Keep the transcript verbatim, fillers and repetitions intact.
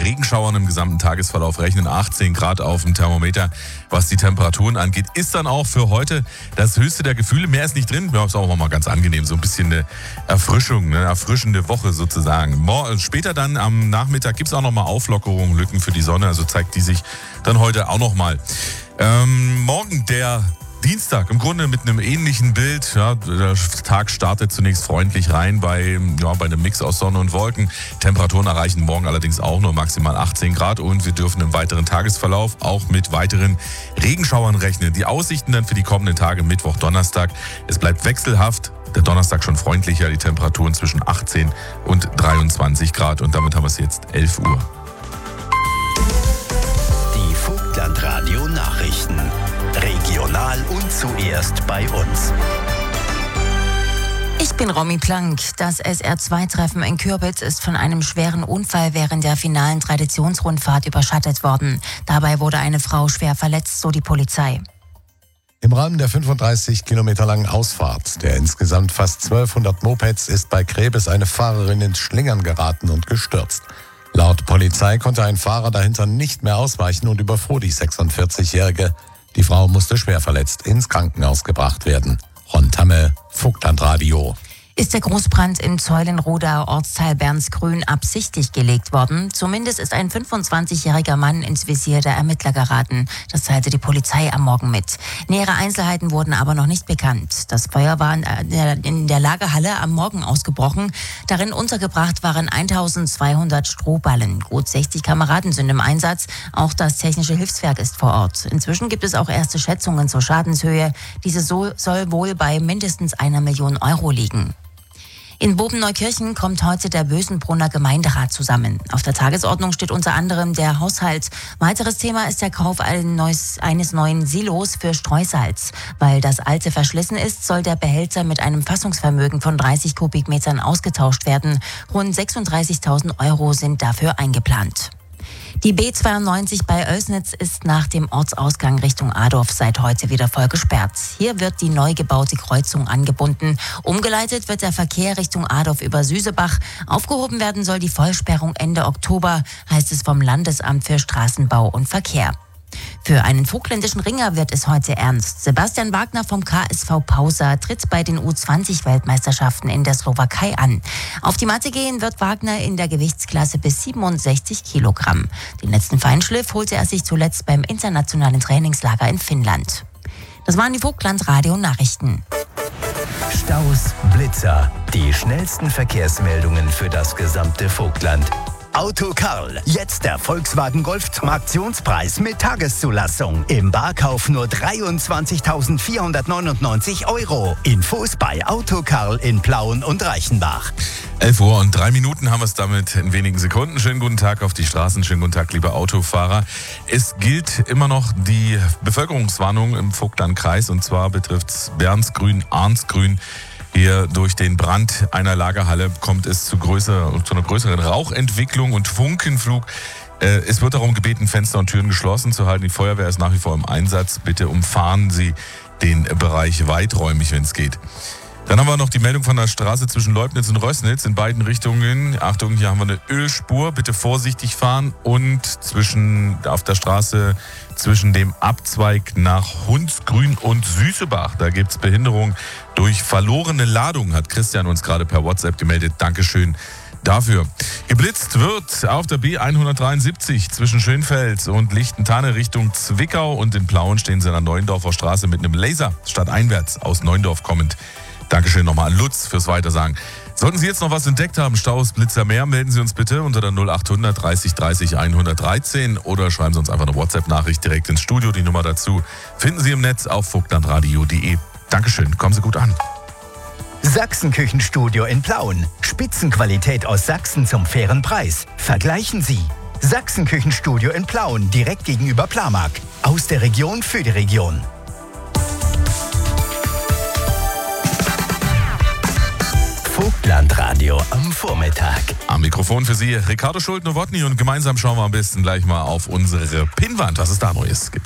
Regenschauern im gesamten Tagesverlauf rechnen. achtzehn Grad auf dem Thermometer, was die Temperaturen angeht. Ist dann auch für heute das höchste der Gefühle. Mehr ist nicht drin. Ja, ist auch mal ganz angenehm. So ein bisschen eine Erfrischung, eine erfrischende Woche sozusagen. Mor- später dann am Nachmittag gibt es auch nochmal Auflockerungen, Lücken für die Sonne. Also zeigt die sich dann heute auch nochmal. Ähm, morgen der Dienstag, im Grunde mit einem ähnlichen Bild. Ja, der Tag startet zunächst freundlich rein bei, ja, bei einem Mix aus Sonne und Wolken. Temperaturen erreichen morgen allerdings auch nur maximal achtzehn Grad und wir dürfen im weiteren Tagesverlauf auch mit weiteren Regenschauern rechnen. Die Aussichten dann für die kommenden Tage, Mittwoch, Donnerstag. Es bleibt wechselhaft. Der Donnerstag schon freundlicher, die Temperaturen zwischen achtzehn und dreiundzwanzig Grad. Und damit haben wir es jetzt elf Uhr. Die Vogtlandradio Nachrichten. Regional und zuerst bei uns. Ich bin Romy Plank. Das S R zwei Treffen in Kürbitz ist von einem schweren Unfall während der finalen Traditionsrundfahrt überschattet worden. Dabei wurde eine Frau schwer verletzt, so die Polizei. Im Rahmen der fünfunddreißig Kilometer langen Ausfahrt der insgesamt fast zwölfhundert Mopeds ist bei Krebes eine Fahrerin ins Schlingern geraten und gestürzt. Laut Polizei konnte ein Fahrer dahinter nicht mehr ausweichen und überfuhr die sechsundvierzigjährige. Die Frau musste schwer verletzt ins Krankenhaus gebracht werden. Ron Tamme, Vogtlandradio. Ist der Großbrand im Zeulenroder Ortsteil Bernsgrün absichtlich gelegt worden? Zumindest ist ein fünfundzwanzigjähriger Mann ins Visier der Ermittler geraten. Das teilte die Polizei am Morgen mit. Nähere Einzelheiten wurden aber noch nicht bekannt. Das Feuer war in der Lagerhalle am Morgen ausgebrochen. Darin untergebracht waren eintausendzweihundert Strohballen. Gut sechzig Kameraden sind im Einsatz. Auch das Technische Hilfswerk ist vor Ort. Inzwischen gibt es auch erste Schätzungen zur Schadenshöhe. Diese soll wohl bei mindestens einer Million Euro liegen. In Bobenneukirchen kommt heute der Bösenbrunner Gemeinderat zusammen. Auf der Tagesordnung steht unter anderem der Haushalt. Weiteres Thema ist der Kauf eines neuen Silos für Streusalz. Weil das alte verschlissen ist, soll der Behälter mit einem Fassungsvermögen von dreißig Kubikmetern ausgetauscht werden. Rund sechsunddreißigtausend Euro sind dafür eingeplant. Die B zweiundneunzig bei Oelsnitz ist nach dem Ortsausgang Richtung Adorf seit heute wieder voll gesperrt. Hier wird die neu gebaute Kreuzung angebunden. Umgeleitet wird der Verkehr Richtung Adorf über Süsebach. Aufgehoben werden soll die Vollsperrung Ende Oktober, heißt es vom Landesamt für Straßenbau und Verkehr. Für einen vogtländischen Ringer wird es heute ernst. Sebastian Wagner vom K S V Pausa tritt bei den U zwanzig Weltmeisterschaften in der Slowakei an. Auf die Matte gehen wird Wagner in der Gewichtsklasse bis siebenundsechzig Kilogramm. Den letzten Feinschliff holte er sich zuletzt beim internationalen Trainingslager in Finnland. Das waren die Vogtlandradio-Nachrichten. Staus, Blitzer, die schnellsten Verkehrsmeldungen für das gesamte Vogtland. Auto Karl, jetzt der Volkswagen Golf zum Aktionspreis mit Tageszulassung. Im Barkauf nur dreiundzwanzigtausendvierhundertneunundneunzig Euro. Infos bei Auto Karl in Plauen und Reichenbach. elf Uhr und drei Minuten haben wir es damit in wenigen Sekunden. Schönen guten Tag auf die Straßen, schönen guten Tag, liebe Autofahrer. Es gilt immer noch die Bevölkerungswarnung im Vogtlandkreis und zwar betrifft es Bernsgrün, Arnsgrün. Hier durch den Brand einer Lagerhalle kommt es zu, größer, zu einer größeren Rauchentwicklung und Funkenflug. Es wird darum gebeten, Fenster und Türen geschlossen zu halten. Die Feuerwehr ist nach wie vor im Einsatz. Bitte umfahren Sie den Bereich weiträumig, wenn es geht. Dann haben wir noch die Meldung von der Straße zwischen Leubnitz und Rößnitz in beiden Richtungen. Achtung, hier haben wir eine Ölspur, bitte vorsichtig fahren. Und zwischen auf der Straße zwischen dem Abzweig nach Hundsgrün und Süßebach, da gibt es Behinderung durch verlorene Ladung, hat Christian uns gerade per WhatsApp gemeldet. Dankeschön dafür. Geblitzt wird auf der B hundertdreiundsiebzig zwischen Schönfeld und Lichtentanne Richtung Zwickau und in Plauen stehen sie an der Neuendorfer Straße mit einem Laser stadteinwärts aus Neuendorf kommend. Dankeschön nochmal an Lutz fürs Weitersagen. Sollten Sie jetzt noch was entdeckt haben, Staus, Blitzer, mehr, melden Sie uns bitte unter der null achthundert dreißig dreißig hundertdreizehn oder schreiben Sie uns einfach eine WhatsApp-Nachricht direkt ins Studio. Die Nummer dazu finden Sie im Netz auf vogtlandradio punkt de. Dankeschön, kommen Sie gut an. Sachsenküchenstudio in Plauen. Spitzenqualität aus Sachsen zum fairen Preis. Vergleichen Sie. Sachsenküchenstudio in Plauen, direkt gegenüber Plamark. Aus der Region für die Region. Vogtlandradio am Vormittag. Am Mikrofon für Sie Ricardo Schult-Nowotny und gemeinsam schauen wir am besten gleich mal auf unsere Pinnwand, was es da Neues gibt.